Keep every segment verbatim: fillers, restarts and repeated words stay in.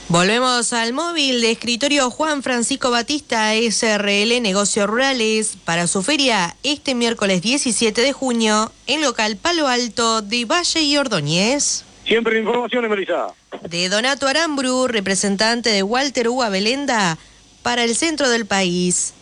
Volvemos al móvil de escritorio Juan Francisco Batista, S R L Negocios Rurales, para su feria este miércoles diecisiete de junio en local Palo Alto de Valle y Ordóñez. Siempre informaciones, Melissa. De Donato Aramburu, representante de Walter Uva Belenda, para el centro del país.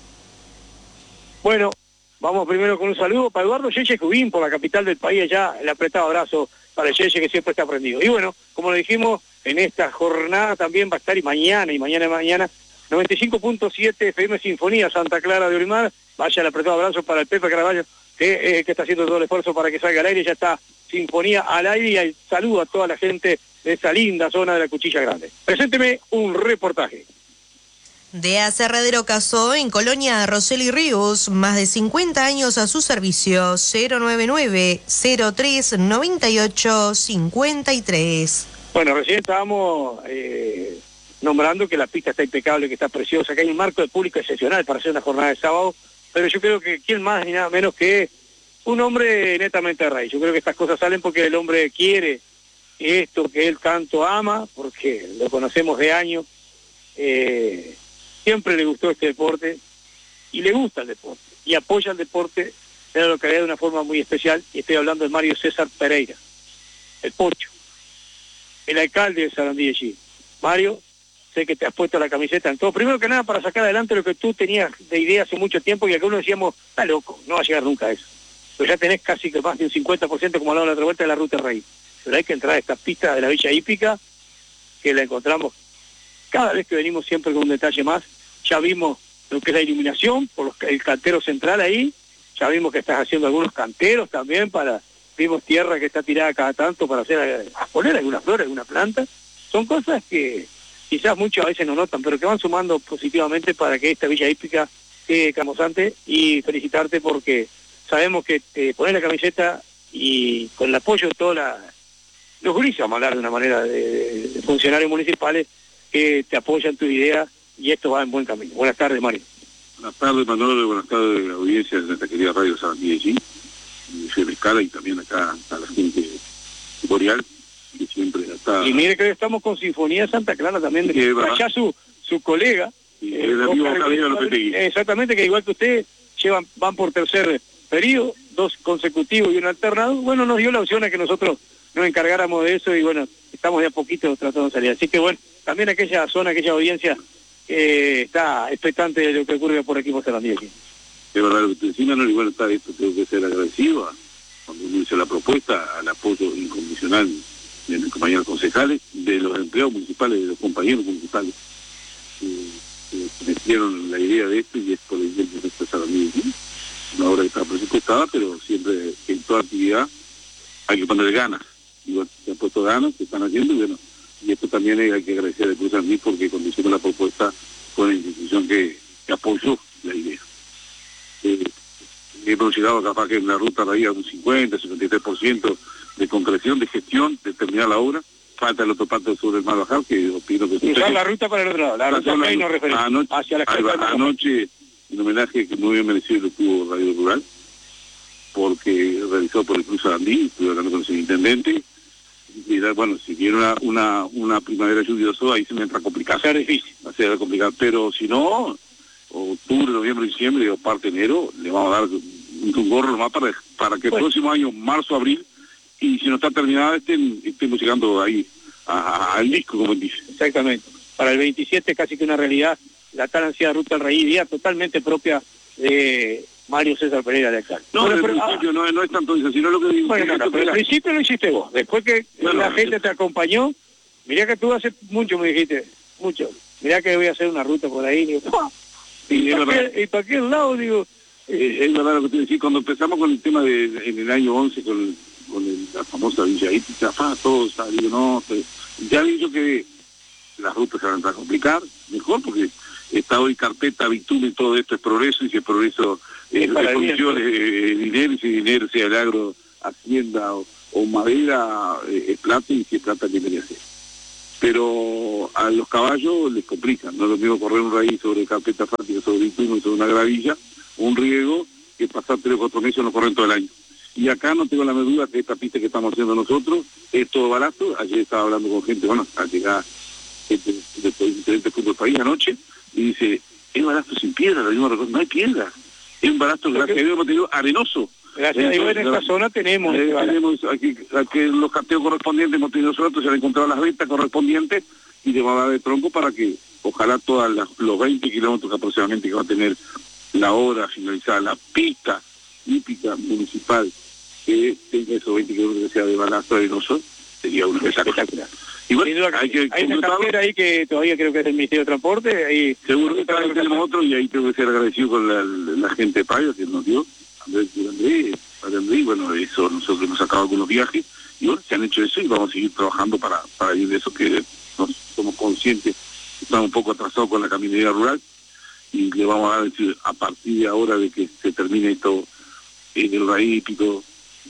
Bueno, vamos primero con un saludo para Eduardo Yeye Jubín, por la capital del país, allá el apretado abrazo para el Yeye, que siempre está prendido. Y bueno, como lo dijimos, en esta jornada también va a estar, y mañana, y mañana y mañana, noventa y cinco punto siete F M Sinfonía Santa Clara de Orimar. Vaya el apretado abrazo para el Pepe Caraballo, que, eh, que está haciendo todo el esfuerzo para que salga al aire. Ya está Sinfonía al aire, y el saludo a toda la gente de esa linda zona de la Cuchilla Grande. Presénteme un reportaje. De Aserradero Casó, en Colonia Roseli Ríos, más de cincuenta años a su servicio. Cero nueve nueve, cero tres, noventa y ocho, cincuenta y tres. Bueno, recién estábamos eh, nombrando que la pista está impecable, que está preciosa, que hay un marco de público excepcional para hacer una jornada de sábado, pero yo creo que quién más ni nada menos que un hombre netamente de raíz. Yo creo que estas cosas salen porque el hombre quiere esto que él tanto ama, porque lo conocemos de años, eh, siempre le gustó este deporte y le gusta el deporte y apoya el deporte en la localidad de una forma muy especial, y estoy hablando de Mario César Pereira, el Pocho, el alcalde de Sarandí de Chile. Mario, sé que te has puesto la camiseta en todo. Primero que nada, para sacar adelante lo que tú tenías de idea hace mucho tiempo, y algunos decíamos, está loco, no va a llegar nunca a eso. Pero ya tenés casi que más de un cincuenta por ciento, como hablaba en la otra vuelta, de la ruta raíz. Pero hay que entrar a esta pista de la Villa Hípica, que la encontramos cada vez que venimos siempre con un detalle más. Ya vimos lo que es la iluminación, por los, el cantero central ahí. Ya vimos que estás haciendo algunos canteros también para... Vimos tierra que está tirada cada tanto para hacer, poner alguna flor, alguna planta. Son cosas que quizás muchos a veces no notan, pero que van sumando positivamente para que esta Villa Hípica quede camosante. Y felicitarte porque sabemos que te pones la camiseta y con el apoyo de todos los grises, vamos a hablar de una manera, de, de funcionarios municipales que te apoyan tu idea, y esto va en buen camino. Buenas tardes, Mario. Buenas tardes, Manolo, buenas tardes a la audiencia de esta querida radio Sarandí de Chile, de Escala, y también acá a la gente boreal, que siempre está... Y mire que estamos con Sinfonía Santa Clara también, de que ya su, su colega, sí, eh, el amigo López. Exactamente, que igual que usted, llevan, van por tercer periodo, dos consecutivos y un alternado. Bueno, nos dio la opción a que nosotros nos encargáramos de eso, y bueno, estamos de a poquito tratando de salir. Así que bueno, también aquella zona, aquella audiencia eh, está expectante de lo que ocurre por aquí por Sarandí. Es verdad lo que te decís, Manuel, igual está esto, tengo que ser agradecido a, cuando uno hizo la propuesta, al apoyo incondicional de mis compañeros concejales, de los empleados municipales, de los compañeros municipales, eh, eh, me dieron la idea de esto, y es por el bien de nuestra Sarandí. Una obra que está presupuestada, pero siempre en toda actividad hay que poner ganas. Y bueno, se han puesto ganas, se están haciendo, y bueno, y esto también hay que agradecer a Cruz Sarandí, porque cuando hicimos la propuesta fue una institución que, que apoyó la idea. Eh, hemos llegado capaz que en la ruta raíz a un cincuenta, cincuenta y tres por ciento de concreción, de gestión, de terminar la obra. Falta el otro parte sobre el Mar Bajado, que opino que... Y ya la ruta para el otro lado, la ruta que no referente, anoche, hacia la ahí va, anoche, en homenaje que muy bien merecido lo tuvo Radio Rural, porque realizado por el Cruz Sarandí, estuve hablando con el señor intendente, y bueno, si viene una, una, una primavera lluviosa, ahí se me entra a complicar. Va a ser difícil. Va a ser complicado, pero si no... octubre, noviembre, diciembre, o parte de enero, le vamos a dar un gorro más para, para que el bueno. próximo año, marzo, abril, y si no está terminada, estén, estemos llegando ahí al disco, como él dice. Exactamente. Para el veintisiete casi que una realidad, la tan ansiada ruta del Raíz, día totalmente propia de Mario César Pereira de Axal. No, bueno, pero, principio ah, no, no es tanto eso, sino lo que digo. Bueno, no, no, pero al principio lo hiciste vos, después que bueno, la gente yo... te acompañó, mirá que tú hace mucho me dijiste, mucho, mirá que voy a hacer una ruta por ahí, digo, ¡pah! Y, ¿Y para qué, pa aquel lado, digo, eh, es verdad lo que te decía, cuando empezamos con el tema de, de en el año once, con, el, con el, la famosa Villa Hípica, todo, digo, no, pero, ya digo que las rutas se van a complicar, mejor, porque está hoy carpeta, bitumen, todo esto es progreso, y si el progreso es, es, es condiciones, eh, dinero, y si dinero sea el agro, hacienda o, o madera, eh, es plata, y si es plata, ¿qué debería ser? Pero a los caballos les complican, no es lo mismo correr un raíz sobre carpeta fáctica, sobre bitumen, sobre una gravilla, un riego, que pasar tres o cuatro meses no corren todo el año. Y acá no tengo la menor duda que esta pista que estamos haciendo nosotros es todo barato. Ayer estaba hablando con gente, bueno, al llegar gente de, de diferentes puntos del país anoche, y dice, es balasto sin piedra, lo mismo, no hay piedra, es un balasto, gracias a Dios, hemos tenido arenoso. Gracias a Dios en esta zona tenemos. Eh, tenemos aquí, aquí los cateos correspondientes, hemos tenido suerte, se han encontrado las vetas correspondientes y de bala de tronco para que ojalá todos los veinte kilómetros aproximadamente que va a tener la obra finalizada, la pista hípica municipal, que tenga esos veinte kilómetros que sea de balasto arenoso, sería una espectacular. Y bueno, hay que hay una cartera ahí que todavía creo que es del Ministerio de Transporte. Ahí seguro que también tenemos otro, y ahí tengo que ser agradecido con la, la gente de Paiva que nos dio, Andrés, Andrés, Andrés, bueno, eso nosotros hemos sacado algunos viajes, y bueno, se han hecho eso y vamos a seguir trabajando para, para ir de eso, que nos, somos conscientes, estamos un poco atrasados con la caminería rural, y le vamos a decir, a partir de ahora de que se termine esto en el raíz hípico,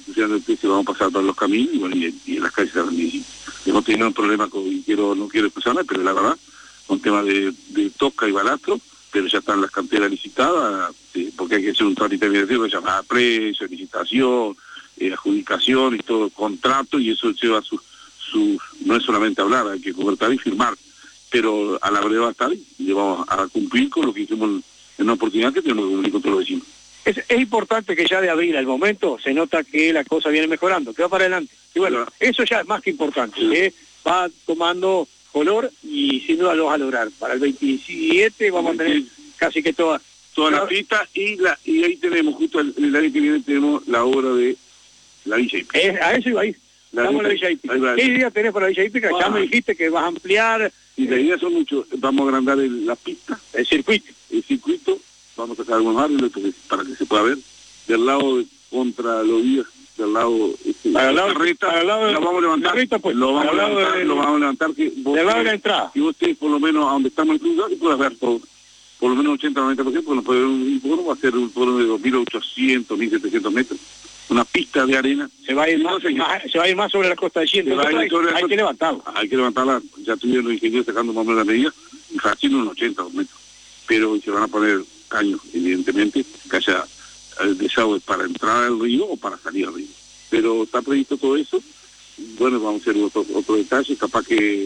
se vamos a pasar por los caminos y, bueno, y, y en las calles también. Hemos tenido un problema con, y quiero, no quiero expresarme, pero la verdad, con tema de, de tosca y balastro, pero ya están las canteras licitadas, eh, porque hay que hacer un trámite administrativo que se llama precio, licitación, eh, adjudicación y todo, contrato, y eso lleva su, su, no es solamente hablar, hay que convertir y firmar, pero a la breve va a estar y le vamos a cumplir con lo que hicimos en una oportunidad que tenemos que cumplir con todos los vecinos. Es, es importante que ya de abril al momento se nota que la cosa viene mejorando, que va para adelante. Y bueno, claro, eso ya es más que importante, sí, que va tomando color y sin duda lo vas a lograr. Para el veintisiete vamos a tener casi que toda, toda la pista, y la y ahí tenemos, justo el, el año que viene tenemos la obra de la Villa Hípica. Eh, a eso iba a ir. La Estamos en la Villa Hípica. ¿Qué idea tenés para la Villa Hípica? Ya me dijiste que vas a ampliar. Y la idea son muchos, vamos a agrandar el, la pista, el circuito. El circuito, vamos a sacar algunos árboles para que se pueda ver. Del lado de, contra los días, del lado, este, para el lado, carreta, para el lado de, lo vamos a levantar, carreta, pues, lo vamos a levantar, de, lo vamos a levantar, que vos, del lado de la entrada. Y vos estés por lo menos a donde estamos en el club, y puedas ver todo, por lo menos ochenta a noventa por ciento, porque nos puede ver un hipódromo, va a ser un hipódromo de dos mil ochocientos, mil setecientos metros, una pista de arena. Se va a ir, más, más, se va a ir más sobre la costa de Ciento, hay, hay costa, que levantarla. Hay que levantarla, ya tuvieron los ingenieros sacando más o menos la medida, y haciendo unos ochenta metros, pero se van a poner caños, evidentemente, que haya el desagüe para entrar al río o para salir al río. Pero está previsto todo eso. Bueno, vamos a hacer otro, otro detalle, capaz que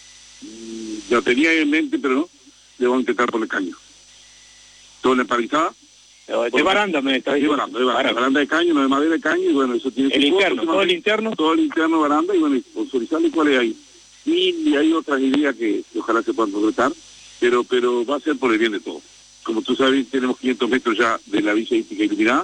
mmm, ya tenía en mente, pero no, le vamos a intentar poner caño. Todo en empalizada. De baranda, me está diciendo. De baranda, de baranda, baranda de caño, no de madera de caño, y bueno, eso tiene... El interno, todo el interno. Todo el interno, baranda, y bueno, y sponsorizarle cuál es ahí. Y, y hay otras ideas que, que ojalá se puedan concretar, pero, pero va a ser por el bien de todos. Como tú sabes, tenemos quinientos metros ya de la Villa Hípica iluminada.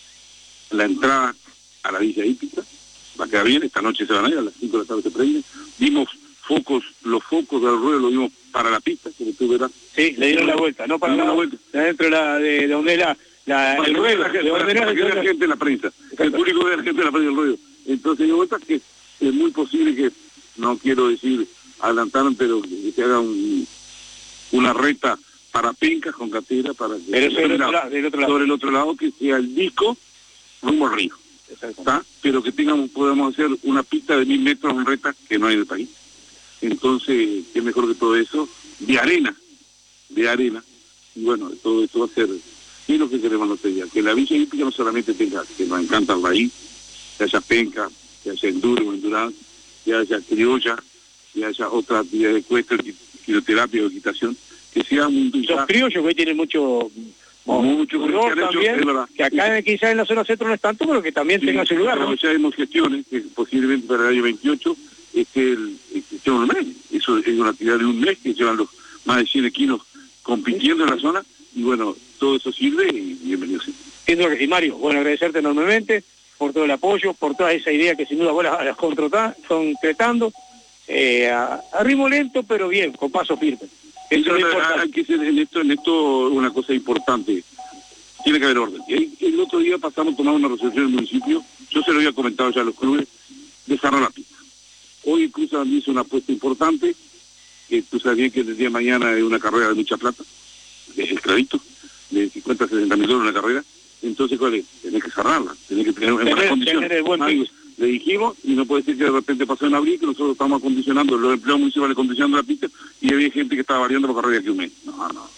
La entrada a la Villa Hípica va a quedar bien. Esta noche se van a ir, a las cinco de la tarde se prenden. Dimos focos, los focos del ruedo los dimos para la pista, como tú verás. Sí, le dieron la vuelta, no para la, la vuelta. Dentro de, la, de, de donde es la, la, el ruedo. Para, para, para, para que vea la gente en la prensa. El público vea la gente en la prensa del ruedo. Entonces, dio vuelta que es muy posible que, no quiero decir adelantaron, pero que se haga un, una recta para pencas con catera, para que pero sobre, el otro lado, del otro lado. sobre el otro lado, que sea el disco rumbo al río, ¿está? Pero que tengamos, podamos hacer una pista de mil metros en recta que no hay en el país. Entonces, qué mejor que todo eso, de arena, de arena, y bueno, todo esto va a ser, ¿qué es lo que queremos nosotros ya? Que la Villa Hípica no solamente tenga, que nos encanta el raíz, que haya penca, que haya enduro, endurance, que haya criolla, que haya otra actividad de cuesta, quinoterapia o equitación, que sea un... Los criollos que hoy tienen mucho... mucho color también, hecho, que acá quizás en la zona centro no es tanto, pero que también sí, tenga su lugar, ¿no? Ya hemos gestiones, que posiblemente para el año veintiocho, es que el, el, el, un mes, eso es una actividad de un mes, que llevan los más de cien equinos compitiendo en la zona, y bueno, todo eso sirve, y bienvenido sea. Entiendo que sí, Mario, bueno, agradecerte enormemente por todo el apoyo, por toda esa idea que sin duda vos las, las concretando, eh, a, a ritmo lento, pero bien, con paso firme. Eso es hay que ser en esto, en esto una cosa importante, tiene que haber orden. Y ahí, el otro día pasamos, tomamos una resolución en el municipio, yo se lo había comentado ya a los clubes, de cerrar la pista. Hoy incluso han hizo una apuesta importante, que tú sabes bien que el día de mañana es una carrera de mucha plata, es el crédito, de cincuenta a sesenta mil dólares una carrera, entonces ¿cuál es? Tenés que cerrarla, tenés que tener en buenas condiciones. Buen le dijimos, y no puede ser que de repente pasó en abril, que nosotros estamos acondicionando, los empleados municipales acondicionando la pista, y había gente que estaba variando para carrera aquí un mes. No, no.